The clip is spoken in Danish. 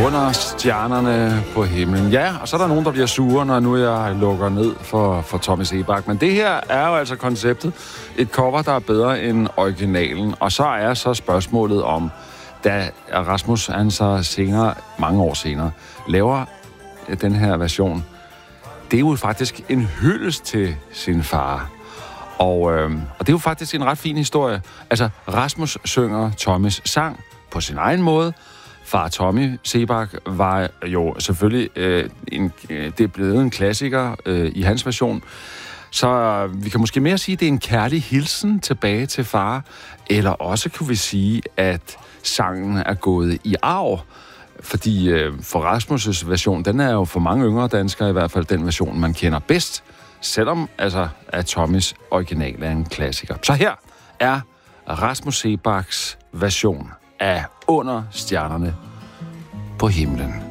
Under stjernerne på himlen. Ja, og så er der nogen, der bliver sure, når nu jeg lukker ned for Tommy Seebach. Men det her er jo altså konceptet. Et cover, der er bedre end originalen. Og så er så spørgsmålet om, da Rasmus, han så senere, mange år senere, laver den her version. Det er jo faktisk en hyldest til sin far. Og det er jo faktisk en ret fin historie. Altså, Rasmus synger Tommys sang på sin egen måde. Far Tommy Seebach var jo selvfølgelig det er blevet en klassiker i hans version. Så vi kan måske mere sige, at det er en kærlig hilsen tilbage til far. Eller også kunne vi sige, at sangen er gået i arv. Fordi for Rasmus' version, den er jo for mange yngre danskere i hvert fald den version, man kender bedst. Selvom altså, at Tommys original er en klassiker. Så her er Rasmus Seebachs version af Under stjernerne på himlen.